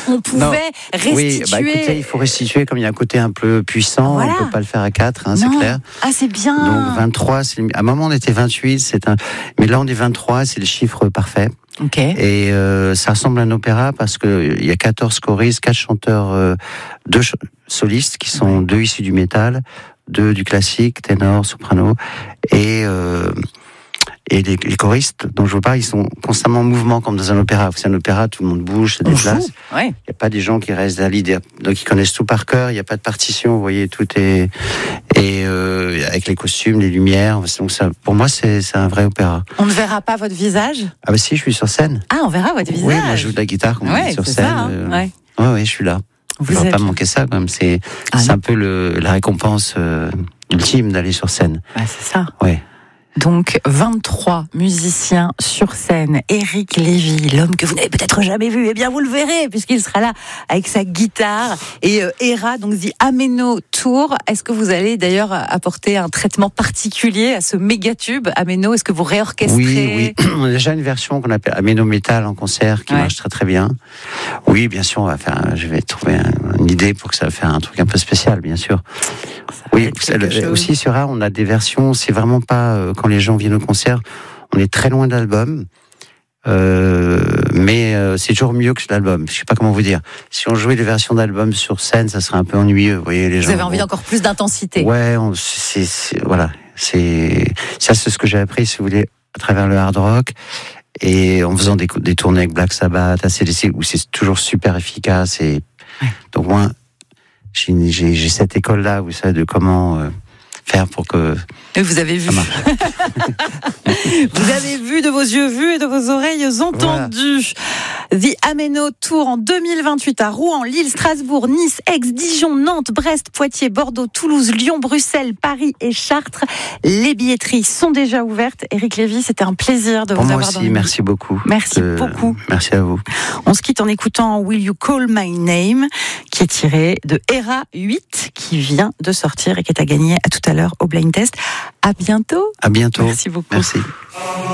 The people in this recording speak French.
on pouvait restituer. Oui, écoutez, il faut restituer comme il y a un côté un peu puissant. Voilà. On peut pas le faire à 4, c'est clair. Ah, c'est bien. Donc 23, à un moment on était 28, mais là on est 23, c'est le chiffre parfait. Ok. Et ça ressemble à un opéra parce que il y a 14 choristes, 4 chanteurs, 2 solistes qui sont 2 issus du métal, 2 du classique, ténor, soprano, et les choristes dont je vous parle, ils sont constamment en mouvement comme dans un opéra. C'est un opéra, tout le monde bouge, se déplace. Ouais. Il n'y a pas des gens qui restent à l'idée. Donc ils connaissent tout par cœur, il n'y a pas de partition, vous voyez, tout est... Et avec les costumes, les lumières, donc ça, pour moi c'est un vrai opéra. On ne verra pas votre visage ? Ah bah si, je suis sur scène. Ah, on verra votre visage. Oui, moi je joue de la guitare comme on dit sur c'est scène. ça, Ouais, je suis là. Vous ne va êtes... pas manquer ça quand même. C'est un peu la récompense ultime d'aller sur scène. Ah, c'est ça. Ouais. Donc 23 musiciens sur scène. Éric Lévy, l'homme que vous n'avez peut-être jamais vu, eh bien vous le verrez puisqu'il sera là avec sa guitare et Hera, donc The Ameno Tour. Est-ce que vous allez d'ailleurs apporter un traitement particulier à ce méga tube Ameno ? Est-ce que vous réorchestrez ? Oui. On a déjà une version qu'on appelle Ameno Metal en concert qui marche très très bien. Oui, bien sûr, je vais trouver une idée pour que ça fasse un truc un peu spécial, bien sûr. Oui, aussi sur A, on a des versions, c'est vraiment pas quand les gens viennent au concert, on est très loin de l'album, mais c'est toujours mieux que l'album. Je sais pas comment vous dire. Si on jouait des versions d'album sur scène, ça serait un peu ennuyeux. Vous voyez, les gens. Vous avez envie d'encore plus d'intensité. Ouais, voilà. C'est ce que j'ai appris, si vous voulez, à travers le hard rock. Et en faisant des tournées avec Black Sabbath, ACDC, où c'est toujours super efficace. Et donc moi, j'ai cette école-là, vous savez, de comment faire pour que vous avez vu. Vous avez vu de vos yeux vus et de vos oreilles entendues. Voilà. The Ameno Tour en 2028 à Rouen, Lille, Strasbourg, Nice, Aix, Dijon, Nantes, Brest, Poitiers, Bordeaux, Toulouse, Lyon, Bruxelles, Paris et Chartres. Les billetteries sont déjà ouvertes. Éric Lévy, c'était un plaisir de vous avoir aussi, merci beaucoup. Merci beaucoup. Merci à vous. On se quitte en écoutant Will You Call My Name, qui est tiré de Hera 8, qui vient de sortir et qui est à gagner à tout à l'heure au Blind Test. À bientôt. À bientôt. Merci beaucoup. Merci.